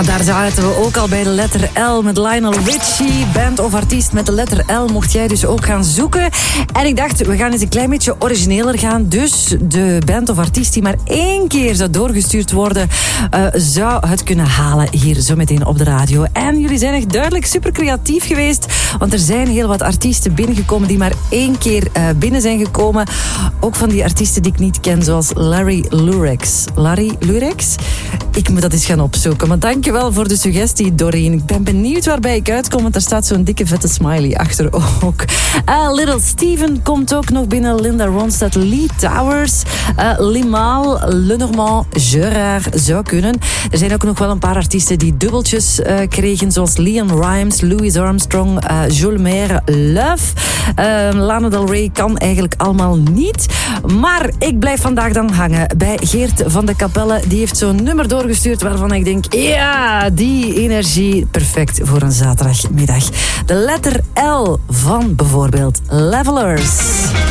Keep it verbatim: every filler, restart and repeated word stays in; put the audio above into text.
Daar zaten we ook al bij de letter L met Lionel Richie. Band of artiest met de letter L mocht jij dus ook gaan zoeken. En ik dacht, we gaan eens een klein beetje origineler gaan. Dus de band of artiest die maar één keer zou doorgestuurd worden, uh, zou het kunnen halen hier zo meteen op de radio. En jullie zijn echt duidelijk super creatief geweest. Want er zijn heel wat artiesten binnengekomen die maar één keer uh, binnen zijn gekomen. Ook van die artiesten die ik niet ken, zoals Larry Lurex. Larry Lurex? Ik moet dat eens gaan opzoeken. Maar dankjewel voor de suggestie, Doreen. Ik ben benieuwd waarbij ik uitkom, want er staat zo'n dikke vette smiley achter ook. Uh, Little Steven komt ook nog binnen. Linda Ronstadt, Lee Towers, uh, Limaal, Lenormand, Gerard zou kunnen. Er zijn ook nog wel een paar artiesten die dubbeltjes uh, kregen, zoals Leon Rimes, Louis Armstrong, uh, Jules Maire, Love. Uh, Lana Del Rey kan eigenlijk allemaal niet. Maar ik blijf vandaag dan hangen bij Geert van de Capelle. Die heeft zo'n nummer doorgestuurd waarvan ik denk, ja, die energie, perfect voor een zaterdagmiddag. De letter L van bijvoorbeeld Levelers.